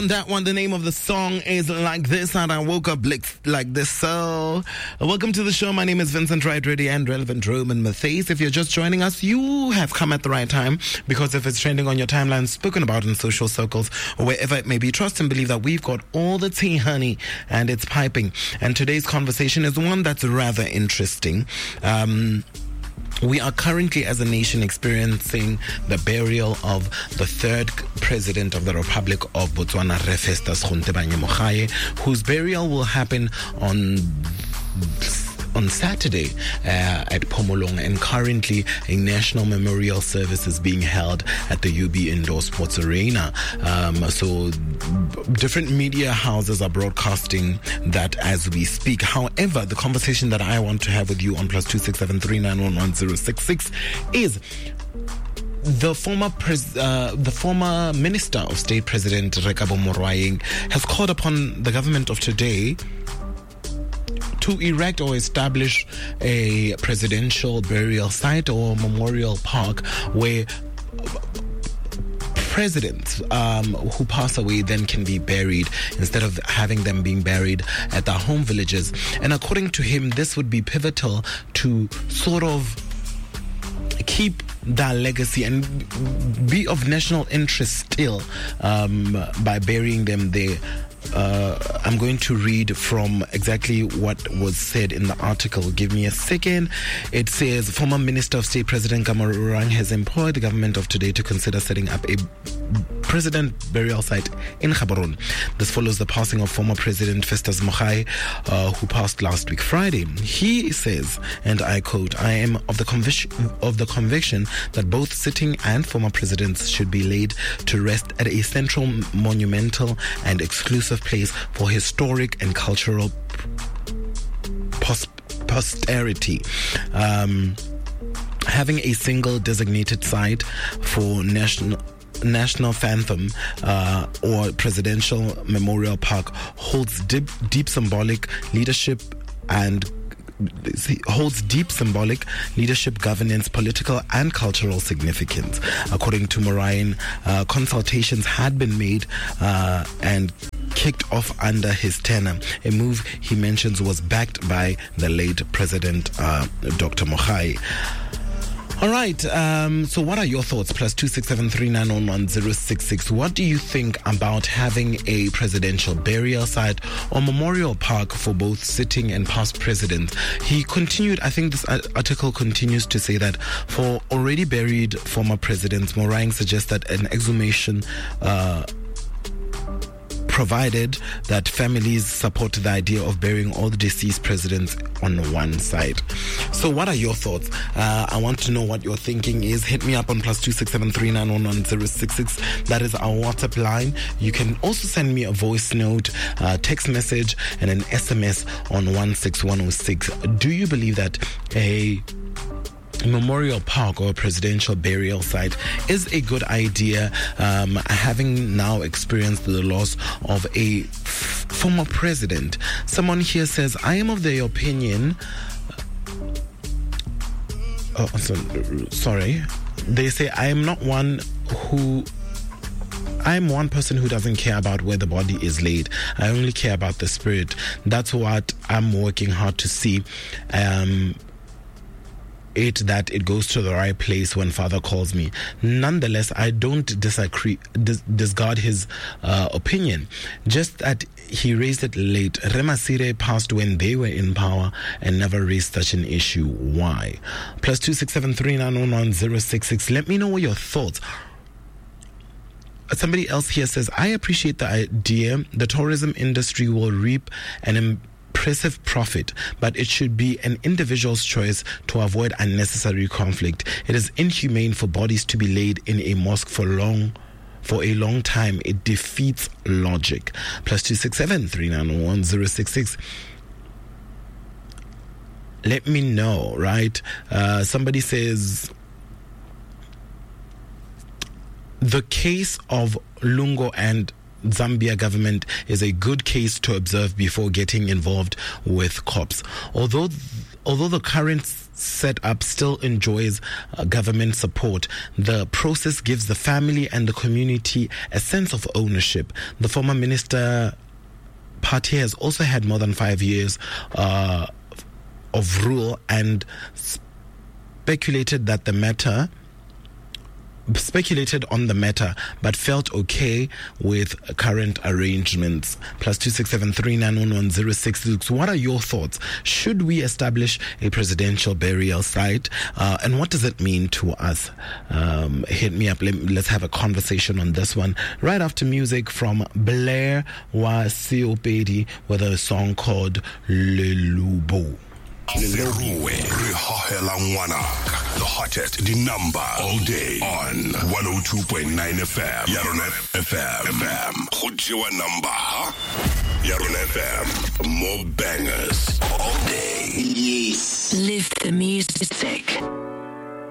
That one, the name of the song is Like This, and I woke up like this. So, welcome to the show. My name is Vincent Wright, ready and relevant Roman Mathies. If you're just joining us, you have come at the right time, because if it's trending on your timeline, spoken about in social circles, or wherever it may be, trust and believe that we've got all the tea, honey, and it's piping. And today's conversation is one that's rather interesting. We are currently, as a nation, experiencing the burial of the third president of the Republic of Botswana, Festus Mogae, whose burial will happen on Saturday at Phomolong, and currently a national memorial service is being held at the UB Indoor Sports Arena. So different media houses are broadcasting that as we speak. However, the conversation that I want to have with you on +26739111066 is the former Minister of State, President Rekabo Mogoeng, has called upon the government of today to erect or establish a presidential burial site or memorial park where presidents who pass away then can be buried, instead of having them being buried at their home villages. And according to him, this would be pivotal to sort of keep that legacy and be of national interest still by burying them there. I'm going to read from exactly what was said in the article. Give me a second. It says, former Minister of State President Mogoeng has employed the government of today to consider setting up a president burial site in Gaborone. This follows the passing of former President Festus Mogae, who passed last week Friday. He says, and I quote, "I am of the conviction that both sitting and former presidents should be laid to rest at a central, monumental and exclusive place for historic and cultural posterity. Having a single designated site for national phantom or presidential memorial park holds deep symbolic leadership, governance, political and cultural significance." According to Mogoeng, consultations had been made and kicked off under his tenure. A move he mentions was backed by the late President Dr. Mogae. All right, so what are your thoughts? +26739111066. What do you think about having a presidential burial site or memorial park for both sitting and past presidents? He continued, I think this article continues to say that for already buried former presidents, Mogoeng suggests that an exhumation provided that families support the idea of burying all the deceased presidents on one site. So what are your thoughts? I want to know what your thinking is. Hit me up on +26739111066. That is our WhatsApp line. You can also send me a voice note, text message, and an SMS on 16106. Do you believe that a memorial park or a presidential burial site is a good idea, having now experienced the loss of a former president? Someone here says, I am of the opinion they say, I'm one person who doesn't care about where the body is laid. I only care about the spirit. That's what I'm working hard to see. That it goes to the right place when Father calls me. Nonetheless, I don't discard his opinion, just that he raised it late. Remasire passed when they were in power and never raised such an issue. Why? +26739111066. Let me know what your thoughts. Somebody else here says, I appreciate the idea. The tourism industry will reap an impressive profit, but it should be an individual's choice to avoid unnecessary conflict. It is inhumane for bodies to be laid in a mosque for a long time. It defeats logic. +26739111066. Let me know, right? Somebody says, the case of Lungo and Zambia government is a good case to observe before getting involved with cops. Although the current set up still enjoys government support. The process gives the family and the community a sense of ownership. The former minister party has also had more than 5 years of rule and speculated on the matter, but felt okay with current arrangements. +267391106. What are your thoughts? Should we establish a presidential burial site? And what does it mean to us? Hit me up. Let's have a conversation on this one right after music from Blair wa Siopedi with a song called Lelubo. The hottest, the number all day on 102.9 FM. Yaron FM. Hujiwa number. Yaron FM. More bangers all day. Yes. Live the music.